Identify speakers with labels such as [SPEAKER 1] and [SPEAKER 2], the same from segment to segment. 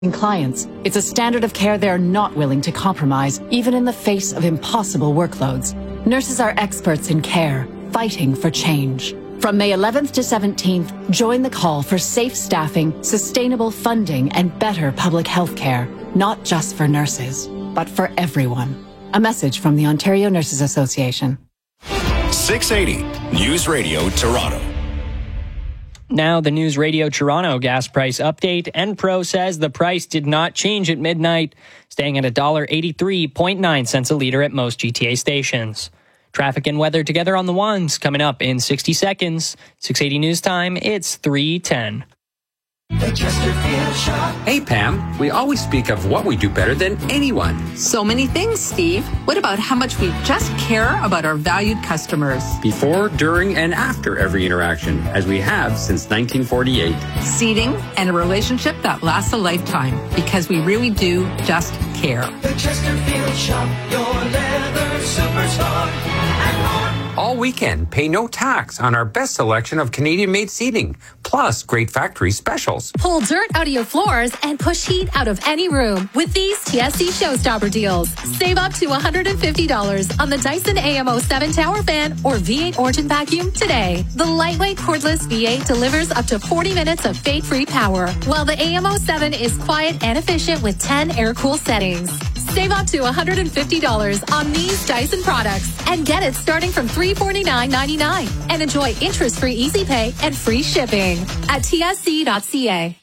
[SPEAKER 1] clients. It's a standard of care they're not willing to compromise, even in the face of impossible workloads. Nurses are experts in care, fighting for change. From May 11th to 17th, join the call for safe staffing, sustainable funding, and better public health care, not just for nurses, but for everyone. A message from the Ontario Nurses Association.
[SPEAKER 2] 680 News Radio Toronto.
[SPEAKER 3] Now, the News Radio Toronto gas price update. Enpro says the price did not change at midnight, staying at $1.83.9 a litre at most GTA stations. Traffic and weather together on the ones coming up in 60 seconds. 680 News Time, it's 3:10.
[SPEAKER 4] Hey, Pam, we always speak of what we do better than anyone.
[SPEAKER 5] So many things, Steve. What about how much we just care about our valued customers?
[SPEAKER 4] Before, during, and after every interaction, as we have since 1948.
[SPEAKER 5] Seating and a relationship that lasts a lifetime, because we really do just care.
[SPEAKER 6] The Chesterfield Shop, your leather superstar, and more.
[SPEAKER 4] All weekend, pay no tax on our best selection of Canadian-made seating, plus great factory specials.
[SPEAKER 7] Pull dirt out of your floors and push heat out of any room with these TSC Showstopper deals. Save up to $150 on the Dyson AM07 Tower Fan or V8 Origin Vacuum today. The lightweight cordless V8 delivers up to 40 minutes of fade-free power, while the AM07 is quiet and efficient with 10 air-cool settings. Save up to $150 on these Dyson products and get it starting from $349.99 and enjoy interest-free easy pay and free shipping at tsc.ca.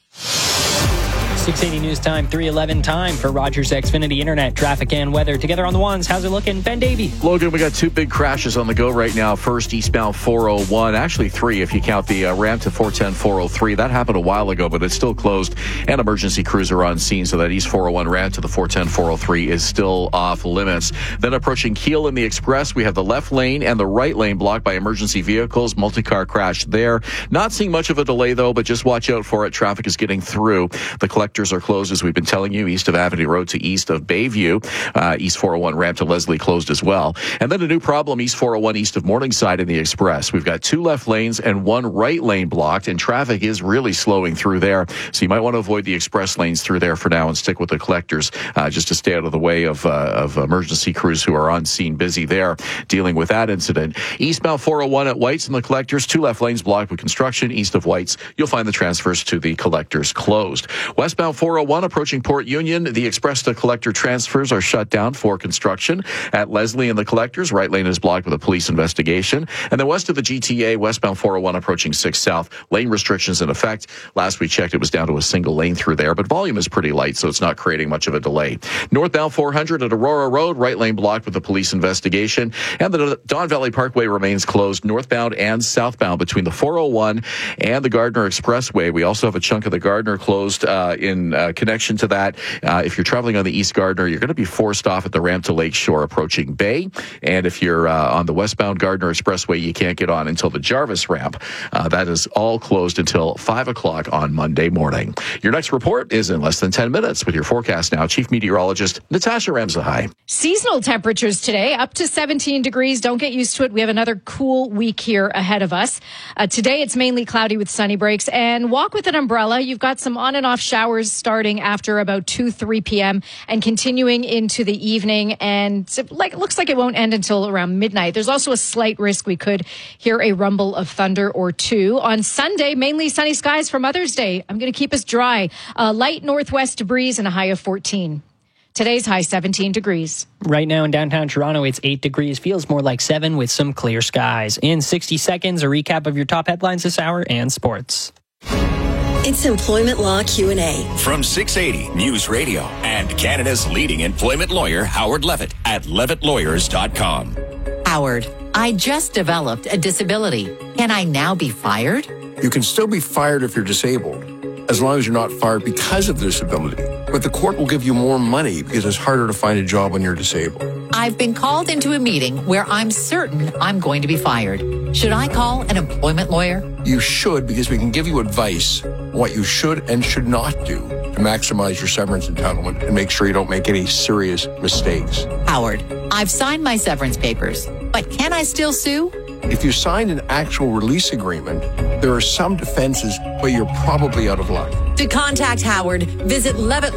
[SPEAKER 3] 680 News Time, 3:11 time for Rogers Xfinity Internet, traffic and weather. Together on the ones, how's it looking? Ben Davey.
[SPEAKER 8] Logan, we got two big crashes on the go right now. First, eastbound 401. Actually, three if you count the ramp to 410, 403. That happened a while ago, but it's still closed. And emergency crews are on scene, so that East 401 ramp to the 410, 403 is still off limits. Then approaching Keele in the Express, we have the left lane and the right lane blocked by emergency vehicles. Multi-car crash there. Not seeing much of a delay, though, but just watch out for it. Traffic is getting through. The collectors are closed, as we've been telling you, east of Avenue Road to east of Bayview. East 401 ramp to Leslie closed as well. And then a new problem, East 401 east of Morningside in the Express. We've got two left lanes and one right lane blocked, and traffic is really slowing through there. So you might want to avoid the express lanes through there for now and stick with the collectors just to stay out of the way of emergency crews who are on scene busy there dealing with that incident. Eastbound 401 at White's and the collectors, two left lanes blocked with construction. East of White's, you'll find the transfers to the collectors closed. Westbound 401 approaching Port Union, the express to collector transfers are shut down for construction. At Leslie and the collectors, right lane is blocked with a police investigation. And then west of the GTA, westbound 401 approaching 6 South, lane restrictions in effect. Last we checked, it was down to a single lane through there, but volume is pretty light, so it's not creating much of a delay. Northbound 400 at Aurora Road, right lane blocked with a police investigation. And the Don Valley Parkway remains closed northbound and southbound between the 401 and the Gardner Expressway. We also have a chunk of the Gardner closed in connection to that. If you're traveling on the East Gardner, you're going to be forced off at the ramp to Lakeshore approaching Bay. And if you're on the westbound Gardner Expressway, you can't get on until the Jarvis ramp. That is all closed until 5 o'clock on Monday morning. Your next report is in less than 10 minutes with your forecast now. Chief Meteorologist Natasha Ramsahai.
[SPEAKER 9] Seasonal temperatures today, up to 17 degrees. Don't get used to it. We have another cool week here ahead of us. Today, it's mainly cloudy with sunny breaks. And walk with an umbrella. You've got some on and off showers starting after about 2-3 p.m. and continuing into the evening. And looks like it won't end until around midnight. There's also a slight risk we could hear a rumble of thunder or two. On Sunday, mainly sunny skies for Mother's Day. I'm going to keep us dry. Light northwest breeze and a high of 14. Today's high 17 degrees.
[SPEAKER 3] Right now in downtown Toronto, it's 8 degrees. Feels more like 7 with some clear skies. In 60 seconds, a recap of your top headlines this hour and sports.
[SPEAKER 10] It's Employment Law Q&A.
[SPEAKER 2] From 680 News Radio and Canada's leading employment lawyer, Howard Levitt at levittlawyers.com.
[SPEAKER 11] Howard, I just developed a disability. Can I now be fired?
[SPEAKER 12] You can still be fired if you're disabled, as long as you're not fired because of the disability. But the court will give you more money because it's harder to find a job when you're disabled.
[SPEAKER 11] I've been called into a meeting where I'm certain I'm going to be fired. Should I call an employment lawyer?
[SPEAKER 12] You should, because we can give you advice on what you should and should not do to maximize your severance entitlement and make sure you don't make any serious mistakes.
[SPEAKER 11] Howard, I've signed my severance papers, but can I still sue?
[SPEAKER 12] If you signed an actual release agreement, there are some defenses, but you're probably out of luck.
[SPEAKER 11] To contact Howard, visit Levitt